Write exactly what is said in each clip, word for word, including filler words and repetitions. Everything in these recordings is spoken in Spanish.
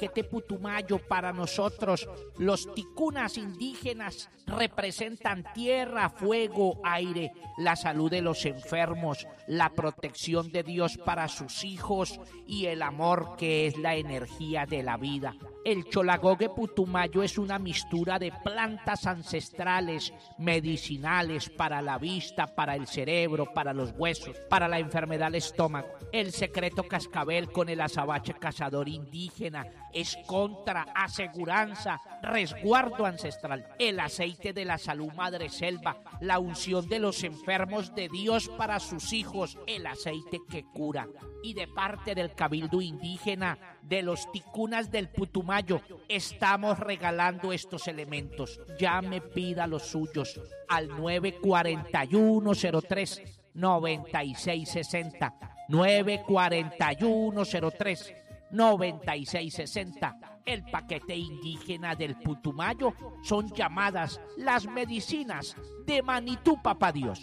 paquete Putumayo para nosotros, los ticunas indígenas, representan tierra, fuego, aire, la salud de los enfermos, la protección de Dios para sus hijos y el amor que es la energía de la vida. El cholagogue Putumayo es una mixtura de plantas ancestrales, medicinales para la vista, para el cerebro, para los huesos, para la enfermedad del estómago. El secreto cascabel con el azabache cazador indígena es contra, aseguranza, resguardo ancestral. El aceite de la salud madre selva, la unción de los enfermos de Dios para sus hijos, el aceite que cura. Y de parte del cabildo indígena, de los ticunas del Putumayo, estamos regalando estos elementos. Llame, pida los suyos al nueve cuatro uno cero tres nueve seis seis cero, nueve cuatro uno cero tres nueve seis seis cero. El paquete indígena del Putumayo son llamadas las medicinas de Manitú, papá Dios.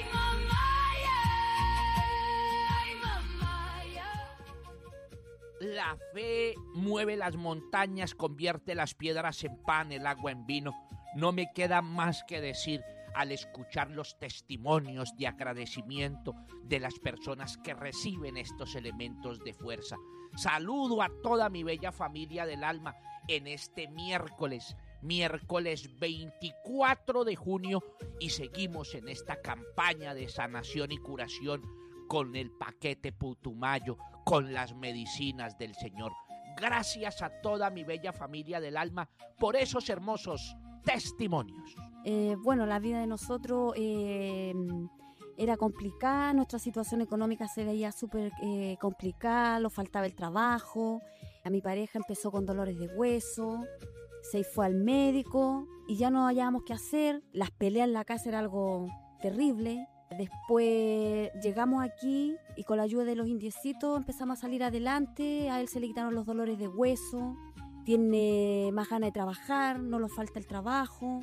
La fe mueve las montañas, convierte las piedras en pan, el agua en vino. No me queda más que decir al escuchar los testimonios de agradecimiento de las personas que reciben estos elementos de fuerza. Saludo a toda mi bella familia del alma en este miércoles, miércoles veinticuatro de junio, y seguimos en esta campaña de sanación y curación con el paquete Putumayo, con las medicinas del Señor. Gracias a toda mi bella familia del alma por esos hermosos testimonios. Eh, bueno, la vida de nosotros eh, era complicada, nuestra situación económica se veía súper eh, complicada, nos faltaba el trabajo, a mi pareja empezó con dolores de hueso, se fue al médico y ya no hallábamos qué hacer, las peleas en la casa era algo terrible. Después llegamos aquí y con la ayuda de los indiecitos empezamos a salir adelante. A él se le quitaron los dolores de hueso, tiene más ganas de trabajar, no le falta el trabajo.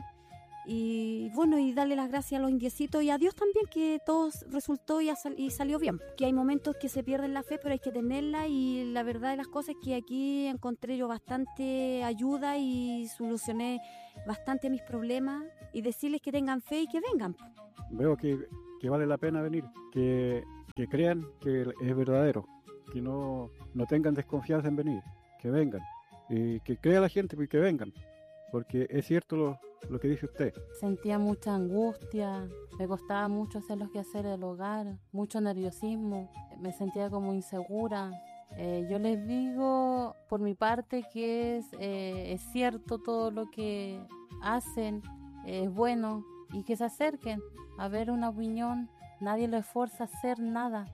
Y bueno, y darle las gracias a los indiecitos y a Dios también, que todo resultó y, sal- y salió bien. Que hay momentos que se pierden la fe, pero hay que tenerla, y la verdad de las cosas es que aquí encontré yo bastante ayuda y solucioné bastante mis problemas, y decirles que tengan fe y que vengan. Veo que, que vale la pena venir, que, que crean que es verdadero, que no, no tengan desconfianza en venir, que vengan, y que crea la gente, pues, que vengan, porque es cierto lo, lo que dice usted. Sentía mucha angustia, me costaba mucho hacer los quehaceres del hogar, mucho nerviosismo, me sentía como insegura. Eh, yo les digo por mi parte que es, eh, es cierto todo lo que hacen, eh, es bueno, y que se acerquen a ver una opinión. Nadie les fuerza a hacer nada.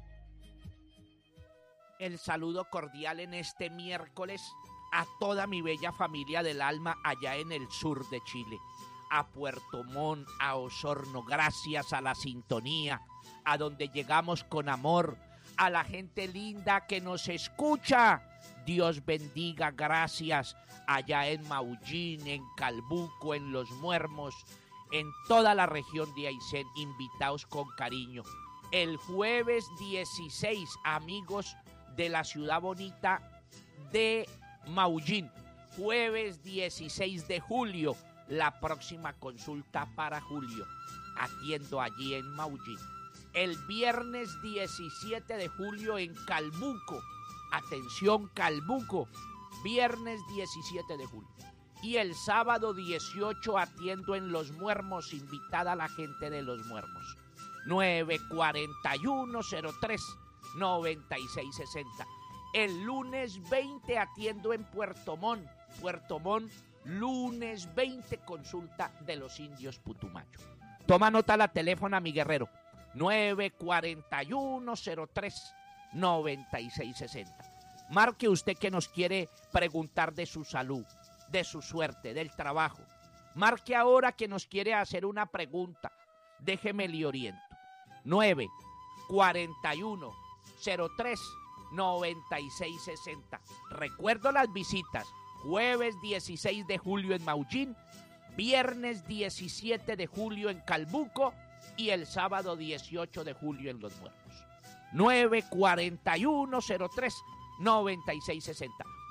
El saludo cordial en este miércoles a toda mi bella familia del alma allá en el sur de Chile, a Puerto Montt, a Osorno, gracias a la sintonía, a donde llegamos con amor, a la gente linda que nos escucha. Dios bendiga, gracias, allá en Maullín, en Calbuco, en Los Muermos, en toda la región de Aysén, invitados con cariño. El jueves dieciséis, amigos de la ciudad bonita de Maullín, jueves dieciséis de julio, la próxima consulta para julio, atiendo allí en Maullín. El viernes diecisiete de julio en Calbuco, atención Calbuco, viernes diecisiete de julio. Y el sábado dieciocho atiendo en Los Muermos, invitada a la gente de Los Muermos. nueve cuatro uno cero tres nueve seis seis cero. El lunes veinte atiendo en Puerto Montt. Puerto Montt, lunes veinte, consulta de los indios Putumayo. Toma nota la teléfono, mi guerrero. nueve cuatro uno cero tres nueve seis seis cero. Marque usted que nos quiere preguntar de su salud, de su suerte, del trabajo. Marque ahora que nos quiere hacer una pregunta. Déjeme le oriento. nueve cuatro uno cero tres nueve seis seis cero. Recuerdo las visitas. Jueves dieciséis de julio en Maullín, viernes diecisiete de julio en Calbuco y el sábado dieciocho de julio en Los Muertos. nueve cuatro uno cero tres nueve seis seis cero.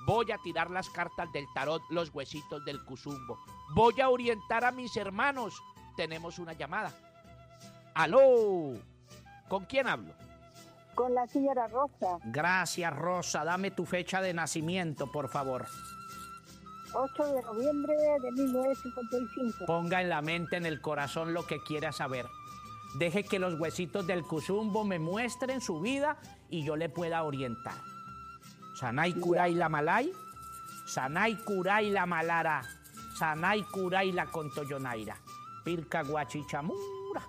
Voy a tirar las cartas del tarot, los huesitos del cuzumbo. Voy a orientar a mis hermanos. Tenemos una llamada. ¡Aló! ¿Con quién hablo? Con la señora Rosa. Gracias, Rosa. Dame tu fecha de nacimiento, por favor. ocho de noviembre de mil novecientos cincuenta y cinco. Ponga en la mente, en el corazón, lo que quiera saber. Deje que los huesitos del cuzumbo me muestren su vida y yo le pueda orientar. Sanay Kuray la Malay, Sanay Kuray la Malara, Sanay Kuray la Contoyonaira, Pirca Guachichamura.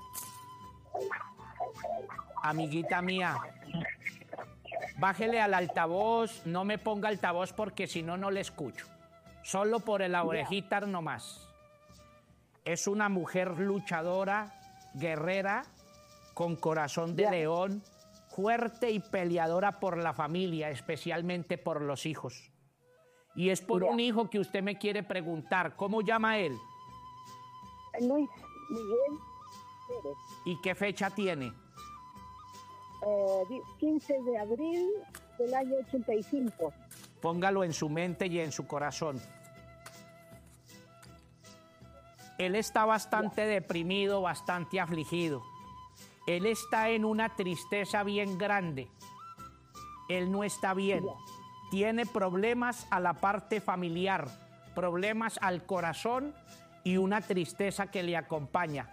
Amiguita mía, bájele al altavoz, no me ponga altavoz porque si no, no le escucho. Solo por la orejita nomás. Es una mujer luchadora, guerrera, con corazón de león, fuerte y peleadora por la familia, especialmente por los hijos. Y es por un hijo que usted me quiere preguntar, ¿cómo llama él? Luis Miguel Pérez. ¿Y qué fecha tiene? Eh, quince de abril del año ochenta y cinco. Póngalo en su mente y en su corazón. Él está bastante deprimido, bastante afligido. Él está en una tristeza bien grande. Él no está bien. Tiene problemas a la parte familiar, problemas al corazón y una tristeza que le acompaña.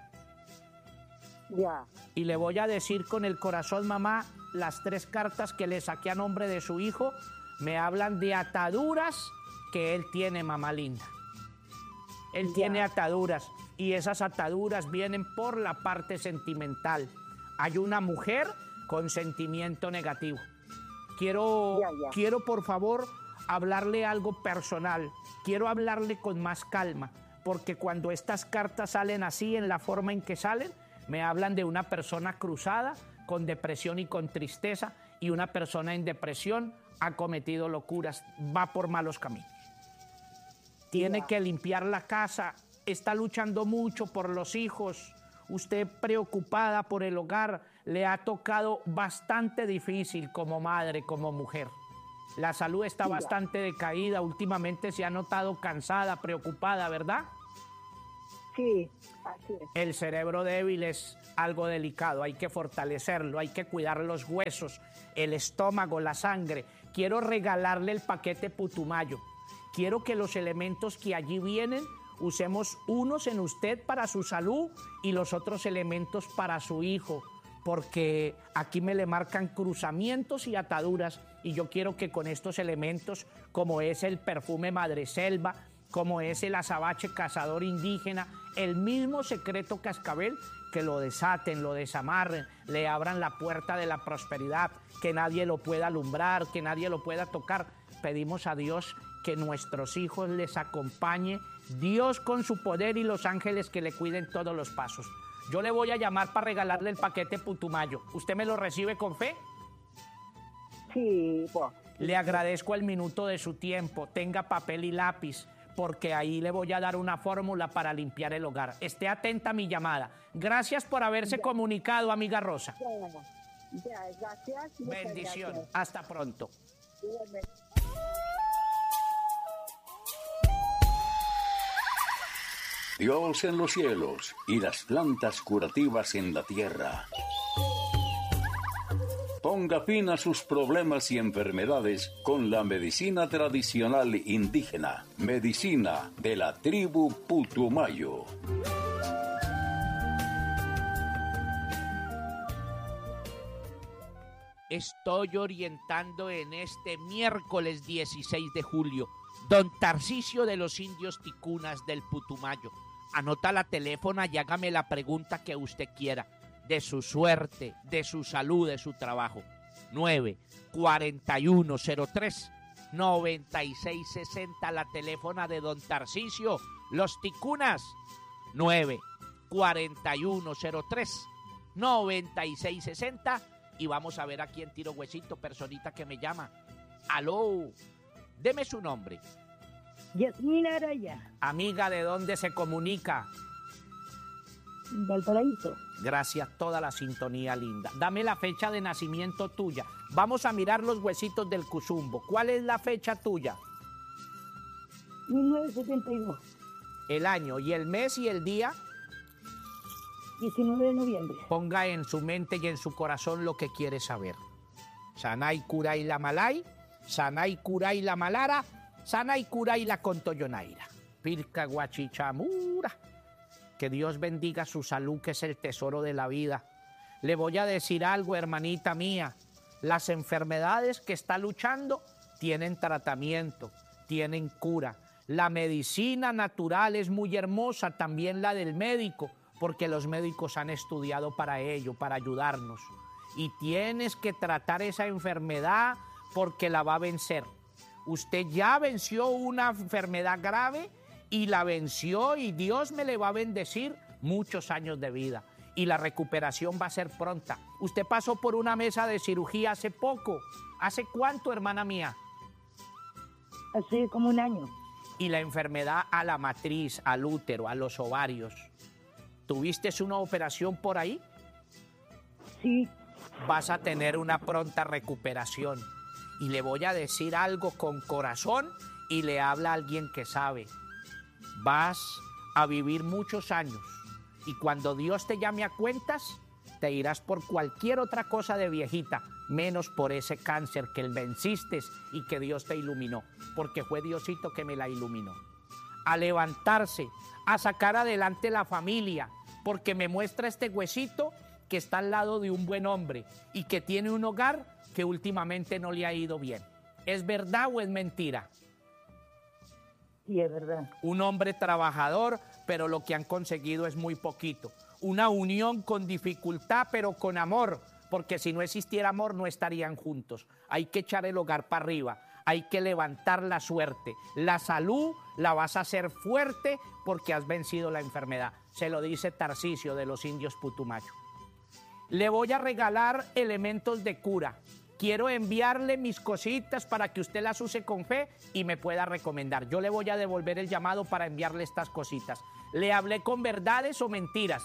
Ya. Y le voy a decir con el corazón, mamá, las tres cartas que le saqué a nombre de su hijo me hablan de ataduras que él tiene, mamá linda. Él ya. tiene ataduras y esas ataduras vienen por la parte sentimental. Hay una mujer con sentimiento negativo. Quiero, ya, ya. quiero por favor hablarle algo personal. Quiero hablarle con más calma, porque cuando estas cartas salen así, en la forma en que salen, me hablan de una persona cruzada, con depresión y con tristeza, y una persona en depresión ha cometido locuras, va por malos caminos. Tiene Ya. que limpiar la casa, está luchando mucho por los hijos, usted preocupada por el hogar, le ha tocado bastante difícil como madre, como mujer. La salud está Ya. bastante decaída, últimamente se ha notado cansada, preocupada, ¿verdad? Sí, así es. El cerebro débil es algo delicado, hay que fortalecerlo, hay que cuidar los huesos, el estómago, la sangre. Quiero regalarle el paquete Putumayo. Quiero que los elementos que allí vienen, usemos unos en usted para su salud y los otros elementos para su hijo, porque aquí me le marcan cruzamientos y ataduras y yo quiero que con estos elementos, como es el perfume madreselva, como es el azabache cazador indígena, el mismo secreto cascabel, que lo desaten, lo desamarren, le abran la puerta de la prosperidad, que nadie lo pueda alumbrar, que nadie lo pueda tocar. Pedimos a Dios que nuestros hijos les acompañe, Dios con su poder y los ángeles que le cuiden todos los pasos. Yo le voy a llamar para regalarle el paquete Putumayo. ¿Usted me lo recibe con fe? Sí, pues. Le agradezco el minuto de su tiempo. Tenga papel y lápiz, porque ahí le voy a dar una fórmula para limpiar el hogar. Esté atenta a mi llamada. Gracias por haberse Ya. comunicado, amiga Rosa. Ya, ya, gracias. muchas Bendición. gracias. Hasta pronto. Igualmente. Dios en los cielos y las plantas curativas en la tierra. Ponga fin a sus problemas y enfermedades con la medicina tradicional indígena, medicina de la tribu Putumayo. Estoy orientando en este miércoles dieciséis de julio, don Tarcisio de los indios ticunas del Putumayo. Anota la teléfono y hágame la pregunta que usted quiera, de su suerte, de su salud, de su trabajo. nueve cuatro uno cero tres noventa y seis sesenta, la teléfono de don Tarcisio, los ticunas. nueve cuatro uno cero tres noventa y seis sesenta. Y vamos a ver a quién tiro huesito, personita que me llama. Aló, deme su nombre. Yasmina Araya, Amiga, ¿de dónde se comunica? Valparaíso. Gracias, toda la sintonía linda. Dame la fecha de nacimiento tuya. Vamos a mirar los huesitos del cuzumbo. ¿Cuál es la fecha tuya? mil novecientos setenta y dos. El año y el mes y el día. diecinueve de noviembre. Ponga en su mente y en su corazón lo que quiere saber. Sanay Kuray la Malay, Sanay Kuray la Malara, Sanay Kuray la Contoyonaira. Pirca Guachichamura. Que Dios bendiga su salud, que es el tesoro de la vida. Le voy a decir algo, hermanita mía. Las enfermedades que está luchando tienen tratamiento, tienen cura. La medicina natural es muy hermosa, también la del médico, porque los médicos han estudiado para ello, para ayudarnos. Y tienes que tratar esa enfermedad porque la va a vencer. Usted ya venció una enfermedad grave y la venció y Dios me le va a bendecir muchos años de vida. Y la recuperación va a ser pronta. Usted pasó por una mesa de cirugía hace poco. ¿Hace cuánto, hermana mía? Hace como un año. Y la enfermedad a la matriz, al útero, a los ovarios. ¿Tuviste una operación por ahí? Sí. Vas a tener una pronta recuperación. Y le voy a decir algo con corazón y le habla a alguien que sabe. Vas a vivir muchos años y cuando Dios te llame a cuentas, te irás por cualquier otra cosa de viejita, menos por ese cáncer que venciste y que Dios te iluminó, porque fue Diosito que me la iluminó. A levantarse, a sacar adelante la familia, porque me muestra este huesito que está al lado de un buen hombre y que tiene un hogar que últimamente no le ha ido bien. ¿Es verdad o es mentira? Sí, es verdad. Un hombre trabajador, pero lo que han conseguido es muy poquito. Una unión con dificultad, pero con amor, porque si no existiera amor no estarían juntos. Hay que echar el hogar para arriba, hay que levantar la suerte. La salud la vas a hacer fuerte porque has vencido la enfermedad. Se lo dice Tarcisio de los indios Putumayo. Le voy a regalar elementos de cura. Quiero enviarle mis cositas para que usted las use con fe y me pueda recomendar. Yo le voy a devolver el llamado para enviarle estas cositas. ¿Le hablé con verdades o mentiras?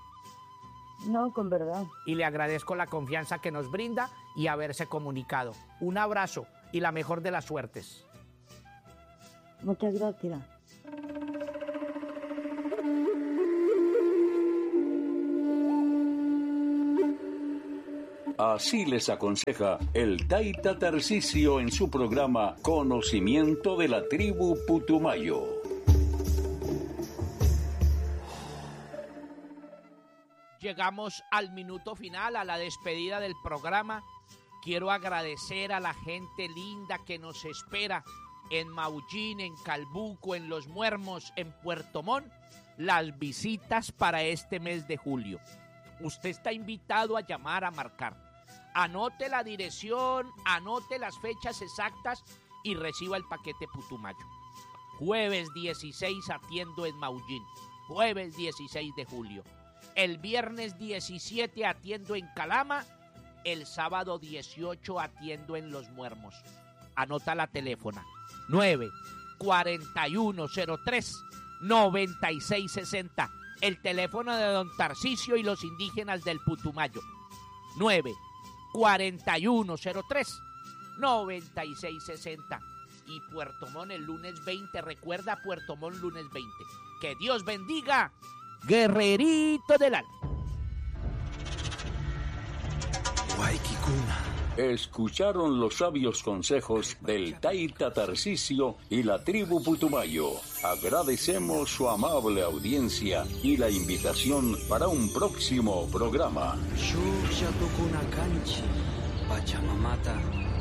No, con verdad. Y le agradezco la confianza que nos brinda y haberse comunicado. Un abrazo y la mejor de las suertes. Muchas gracias. Así les aconseja el Taita Tarcisio en su programa Conocimiento de la Tribu Putumayo. Llegamos al minuto final, a la despedida del programa. Quiero agradecer a la gente linda que nos espera en Maullín, en Calbuco, en Los Muermos, en Puerto Montt, las visitas para este mes de julio. Usted está invitado a llamar, a marcar. Anote la dirección, anote las fechas exactas y reciba el paquete Putumayo. Jueves dieciséis atiendo en Maullín, jueves dieciséis de julio. El viernes diecisiete atiendo en Calama, el sábado dieciocho atiendo en Los Muermos. Anota la teléfona, nueve cuatro uno cero tres nueve seis seis cero, el teléfono de don Tarcisio y los indígenas del Putumayo, nueve cuatro uno cero tres nueve seis seis cero. Y Puerto Montt el lunes veinte, recuerda Puerto Montt lunes veinte. Que Dios bendiga, guerrerito del alma. Escucharon los sabios consejos del Taita Tarcisio y la tribu Putumayo. Agradecemos su amable audiencia y la invitación para un próximo programa. Pachamamata